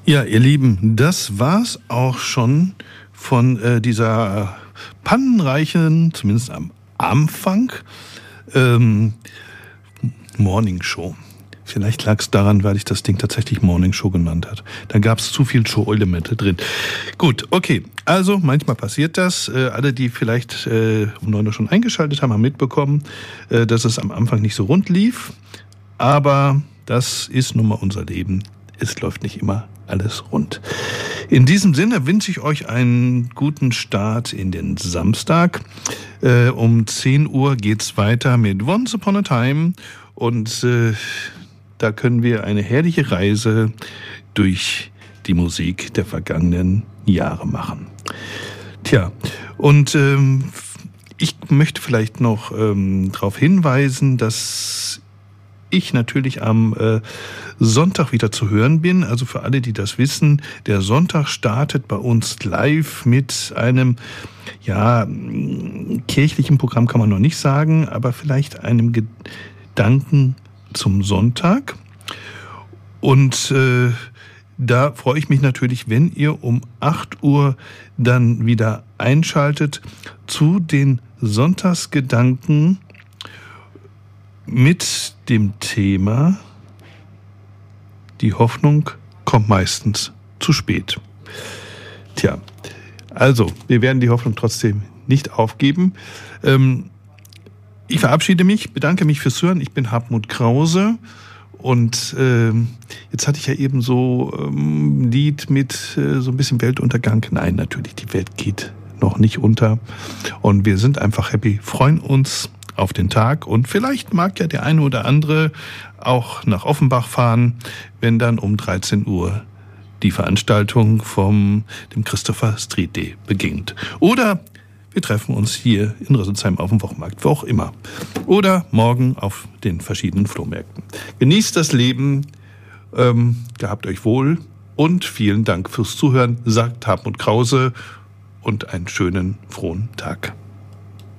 Ja, ihr Lieben, das war's auch schon von dieser pannenreichen, zumindest am Anfang, Morning Show. Vielleicht lag es daran, weil ich das Ding tatsächlich Morning Show genannt hat. Da gab es zu viel Show-Elemente drin. Gut, okay. Also manchmal passiert das. Alle, die vielleicht um 9 Uhr schon eingeschaltet haben, haben mitbekommen, dass es am Anfang nicht so rund lief. Aber das ist nun mal unser Leben. Es läuft nicht immer alles rund. In diesem Sinne wünsche ich euch einen guten Start in den Samstag. Um 10 Uhr geht's weiter mit Once Upon a Time. Und da können wir eine herrliche Reise durch die Musik der vergangenen Jahre machen. Tja, und ich möchte vielleicht noch darauf hinweisen, dass ich natürlich am Sonntag wieder zu hören bin. Also für alle, die das wissen, der Sonntag startet bei uns live mit einem, ja, kirchlichen Programm kann man noch nicht sagen, aber vielleicht einem Gedanken zum Sonntag. Und da freue ich mich natürlich, wenn ihr um 8 Uhr dann wieder einschaltet zu den Sonntagsgedanken mit dem Thema: Die Hoffnung kommt meistens zu spät. Tja, also wir werden die Hoffnung trotzdem nicht aufgeben. Ich verabschiede mich, bedanke mich fürs Hören. Ich bin Hartmut Krause und jetzt hatte ich ja eben so ein Lied mit so ein bisschen Weltuntergang. Nein, natürlich, die Welt geht noch nicht unter und wir sind einfach happy, freuen uns auf den Tag und vielleicht mag ja der eine oder andere auch nach Offenbach fahren, wenn dann um 13 Uhr die Veranstaltung dem Christopher Street Day beginnt. Oder wir treffen uns hier in Rüsselsheim auf dem Wochenmarkt, wo auch immer. Oder morgen auf den verschiedenen Flohmärkten. Genießt das Leben, gehabt euch wohl und vielen Dank fürs Zuhören, sagt Hartmut Krause und einen schönen, frohen Tag.